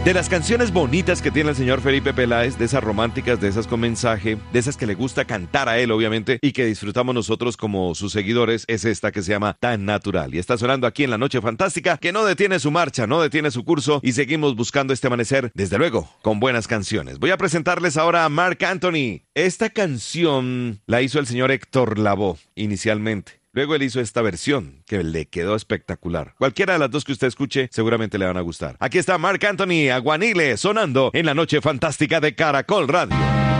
De las canciones bonitas que tiene el señor Felipe Peláez, de esas románticas, de esas con mensaje, de esas que le gusta cantar a él, obviamente, y que disfrutamos nosotros como sus seguidores, es esta que se llama Tan Natural. Y está sonando aquí en La Noche Fantástica, que no detiene su marcha, no detiene su curso, y seguimos buscando este amanecer, desde luego, con buenas canciones. Voy a presentarles ahora a Marc Anthony. Esta canción la hizo el señor Héctor Lavoe, inicialmente. Luego él hizo esta versión, que le quedó espectacular. Cualquiera de las dos que usted escuche, seguramente le van a gustar. Aquí está Marc Anthony, Aguanile, sonando en La Noche Fantástica de Caracol Radio.